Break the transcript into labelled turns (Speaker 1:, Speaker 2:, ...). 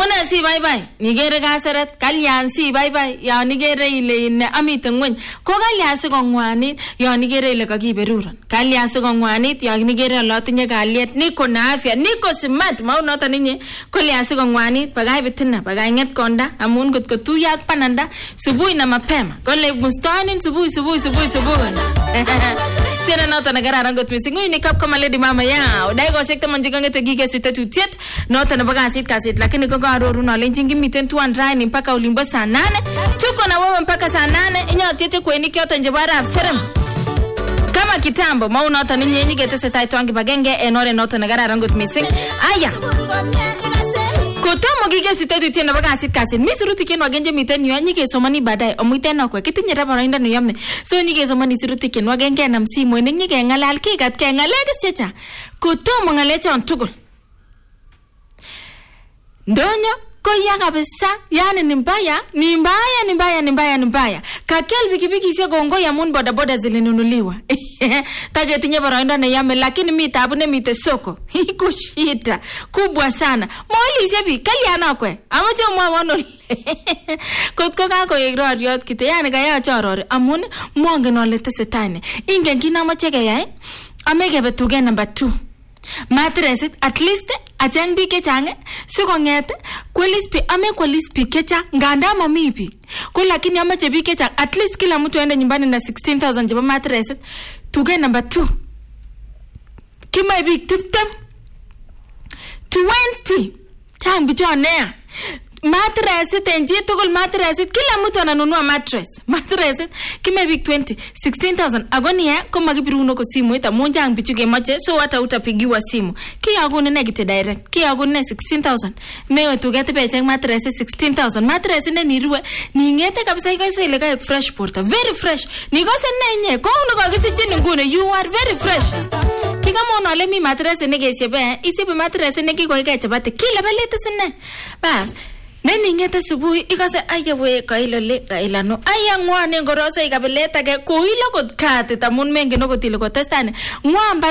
Speaker 1: Amune si bye nigere kaseret kalyan si bye ya nigere ile ne amite ngweny ko kalyan si kongwanit ya nigere ile kakiberuron kalyan si kongwanit ya nigere lo tinye kalyet niko na afya niko smart mau noto ninyi kalyan si kongwanit bagay bitina bagay nget konda amun got ko tuyak pananda subuhi na mapema kole mustanin subuhi tena noto nagararan got mising ni kap kama lady mama ya dai go sekta manjigangete gige sitetutiet noto na bagasit kasit lakini ko aroru no lenjingi miten tuan raini mpaka ulimbo saa 8 tuko na wewe mpaka saa 8 inyotete kweni kyoto njebara afserem kama kitambo mau noto ninyi getese taitwangi bagenge enore noto nagararan got mising aya kotomo gige sitetutiet na bagasit kasit misuruti ken wagenje miten yu nyige somani baadaye omuiten okwe kitinye rabarinda no yame so nyige somani siruti ken wagenge na msimu nyige ngalal kikat ke ngalekis checha kotomo ngalechon tugul ndonyo koya kabisa yani ni mbaya kakel bikibiki se gongo ya mun boda zilinunuliwa tagetinye barainda na yame lakini mitabu ne mite soko iko shida kubwa sana moli sebi kaliana kwe amacho mwawono kotko kako yegroriot kite yani kaya chorori amun mongen ole tesetane ingen kinamache kayai amege betuge number 2 mattress at least achang bi kechang sikonget kwelispi ame kwelispi kecha nganda mamipi ko lakini amache bi kecha at least kila mtu aende nyumbani na 16000 jeba mattress tuge number 2 kima bi tiptem 20 tang bijonea mattress tenji tugul mattress kila mtu ananunua mattress kime big 20 16000 agonia koma gibiruno ko simu eta monjang bichuge mache so hata utapigiwa simu kiagune negite direct kiagune 16000 mewe tugete pecheng mattress 16000 mattress ne niruwe ningete kabisa iko ile ka fresh porta very fresh nigose nenye ko uno ko gisichini ngune you are very fresh kigamo no le mi mattress ne gesebe isibe mattress ne kiko chapate kila balete sine bas neni ngete subuhi ikase ayewe kailole kailano ayangwane ngorose ikabeleta ke kuilo kot kati tamun menge no kotilo kotestane ngwamba